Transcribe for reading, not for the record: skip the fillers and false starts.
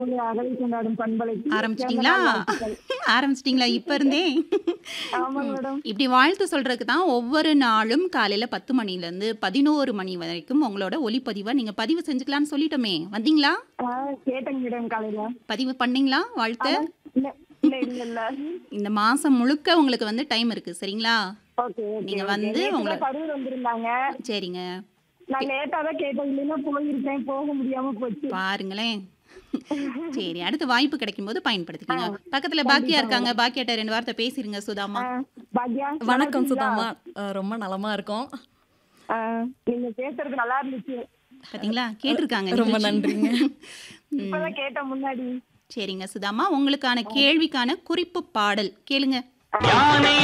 அகவை கொண்டாடும் பண்பலைக்கு ஆரம்பிச்சிட்டீங்களா? வாழ்த்துக்கள். ஆரம்பிச்சிட்டீங்களா இப்ப இருந்தே? ஆமாங்க ம். மேடம். இப்படி வாழ்த்து சொல்றதுக்கு தான் ஒவ்வொரு நாளும் காலையில 10 மணிலேருந்து 11 மணி வரைக்கும் உங்களோட ஒலிப்பதிவ நீங்க பதிவு செஞ்சுக்கலான்னு சொல்லிட்டோமே. வந்தீங்களா? ஆ, கேட்டேங்க மேடம் காலையில. பதிவு பண்ணீங்களா வாழ்த்த? ஆனா இல்ல இல்ல இல்ல இல்ல. இந்த மாசம் முழுக்க உங்களுக்கு வந்து டைம் இருக்கு. சரிங்களா? ஓகே ஓகே நீங்க ஓகே. வந்து நேத்து உங்கள தான் கரூர் வந்திருந்தாங்க. சரிங்க. நான் லேட்டா தான் கேட்டேன். இல்லைன்னா போயிருக்கேன். போக முடியாம போச்சு. பாருங்களேன். சரி. அடுத்து வாய்ப்பு கிடைக்கும்போது ஆ, பயன்படுத்திக்கங்க. பக்கத்துல பாக்கியா கண்டிப்பா இருக்காங்க. மேடம். பாக்கியாட்ட 2 வார்த்தை பேசிருங்க சுதாமா. பாக்யா நல்லா வணக்கம் இருக்கீங்களா? சுதாம்மா. ரொம்ப நலமா இருக்கோம். ஆ, நீங்க பேசுறது நல்லா இருந்துச்சு. பாத்தீங்களா? கேட்டிருக்காங்க ரொம்ப நிகழ்ச்சி. நன்றிங்க. ம். இப்பதான் கேட்டேன் முன்னாடி. சரிங்க சுதாமா. உங்களுக்கான கேள்விக்கான குறிப்பு பாடல் கேளுங்க.